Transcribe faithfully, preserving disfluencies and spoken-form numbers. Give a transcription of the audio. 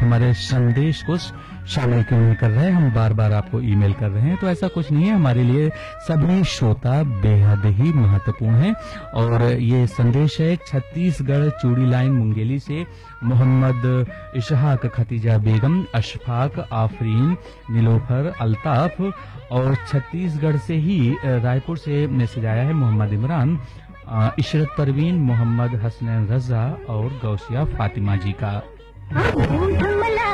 हमारे संदेश को शामिल क्यों नहीं कर रहे, हम बार बार आपको ईमेल कर रहे हैं। तो ऐसा कुछ नहीं है, हमारे लिए सभी श्रोता बेहद ही महत्वपूर्ण हैं। और ये संदेश है छत्तीसगढ़ चूड़ी लाइन मुंगेली से मोहम्मद इशहाक, खतीजा बेगम, अशफाक, आफरीन, नीलोफर, अल्ताफ, और छत्तीसगढ़ से ही रायपुर से मैसेज आया है मोहम्मद इमरान, इशरत परवीन, मोहम्मद हसनैन रजा और गौसिया फातिमा जी का।